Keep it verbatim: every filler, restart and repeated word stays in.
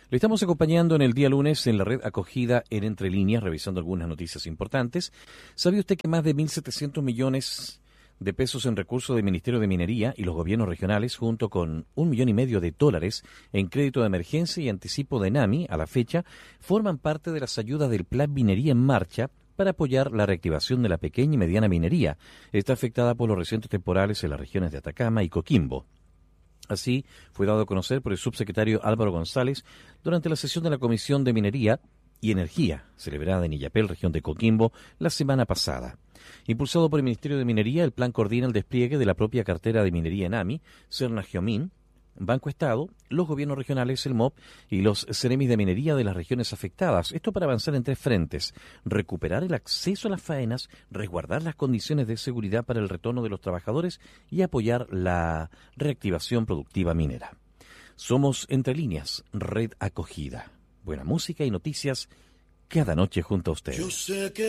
Le estamos acompañando en el día lunes en la red acogida en Entre Líneas, revisando algunas noticias importantes. ¿Sabe usted que más de mil setecientos millones de pesos en recursos del Ministerio de Minería y los gobiernos regionales, junto con un millón y medio de dólares en crédito de emergencia y anticipo de NAMI a la fecha, forman parte de las ayudas del Plan Minería en Marcha para apoyar la reactivación de la pequeña y mediana minería? Está afectada por los recientes temporales en las regiones de Atacama y Coquimbo. Así fue dado a conocer por el subsecretario Álvaro González durante la sesión de la Comisión de Minería y Energía, celebrada en Illapel, región de Coquimbo, la semana pasada. Impulsado por el Ministerio de Minería, el plan coordina el despliegue de la propia cartera de minería ENAMI, Cernagiomín, Banco Estado, los gobiernos regionales, el M O P y los Ceremis de Minería de las regiones afectadas. Esto para avanzar en tres frentes: recuperar el acceso a las faenas, resguardar las condiciones de seguridad para el retorno de los trabajadores y apoyar la reactivación productiva minera. Somos Entre Líneas, red acogida. Buena música y noticias cada noche junto a usted. Yo sé que